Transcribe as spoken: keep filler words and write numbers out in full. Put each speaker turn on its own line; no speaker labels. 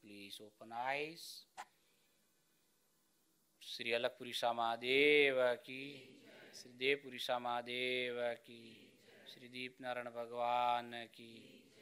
Please open eyes. Shri अलगपुरी Mahadev की, श्री देवपुरी महादेव की, श्री दीप नारायण भगवान की।